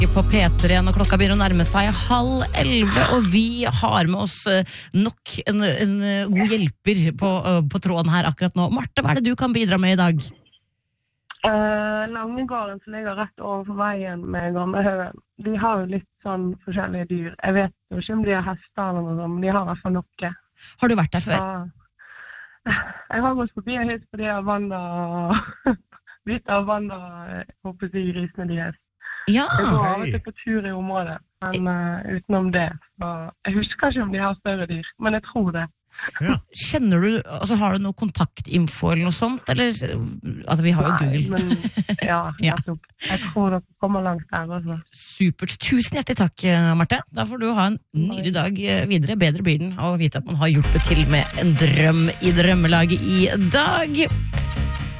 på P3 når klokka begynner å nærme seg 10:30, og vi har med oss nok en god hjelper på tråden her akkurat nå. Marte, hva er det du kan bidra med i dag? Langegården som ligger rett overfor veien med Gamlehaugen, de har jo litt sånn forskjellige dyr. Jeg vet jo ikke om de har hester eller noe sånt, men de har i hvert fall noe. Har du vært der før? Jeg har gått forbi og hilst på de av Wanda, håper jeg grisene deres. Ja. Jeg går av og til på tur i området, men utenom det, så jeg husker ikke om de har større dyr, men jeg tror det. Ja. Kjenner du, altså har du noe kontaktinfo eller noe sånt, eller, altså vi har jo Google. Nei, men ja. Jeg tror dere kommer langt der også. Supert, tusen hjertelig takk, Marte. Da får du ha en nydelig dag videre. Bedre blir den av å vite at man har hjulpet til med en drøm i drømmelaget i dag.